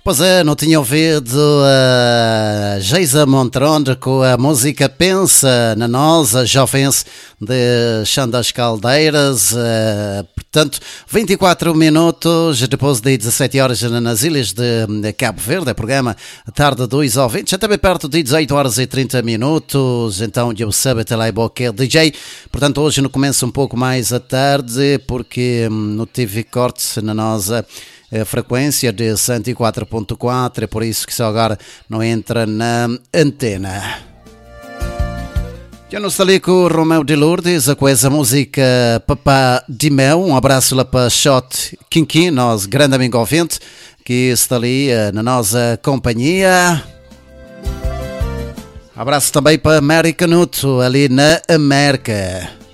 Pois é, não tinha ouvido a Geisa Montronde com a música Pensa na Nós, a jovens de Chão das Caldeiras. Portanto, 24 minutos depois de 17 horas nas ilhas de Cabo Verde, o programa Tarde 2 ao 20, já também perto de 18 horas e 30 minutos. Então, eu sabe até lá é DJ. Portanto, hoje não começa um pouco mais à tarde, porque não tive corte na nossa frequência de 104.4, é por isso que só agora não entra na antena. Já não está ali com o Romeu de Lourdes com essa música Papá de Mel. Um abraço lá para Shot Kinkin, nosso grande amigo ouvinte que está ali na nossa companhia. Abraço também para Mary Canuto ali na América.